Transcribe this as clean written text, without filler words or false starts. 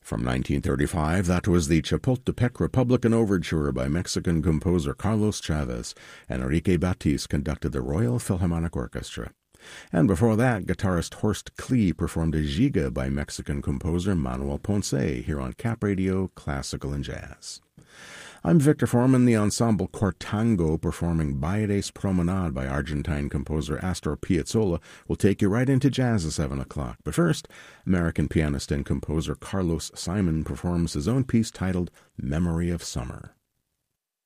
From 1935, that was the Chapultepec Republican Overture by Mexican composer Carlos Chavez. Enrique Batiste conducted the Royal Philharmonic Orchestra. And before that, guitarist Horst Klee performed a giga by Mexican composer Manuel Ponce here on Cap Radio Classical and Jazz. I'm Victor Foreman. The ensemble Quartango performing Bailes Promenade by Argentine composer Astor Piazzolla will take you right into jazz at 7 o'clock. But first, American pianist and composer Carlos Simon performs his own piece titled Memory of Summer.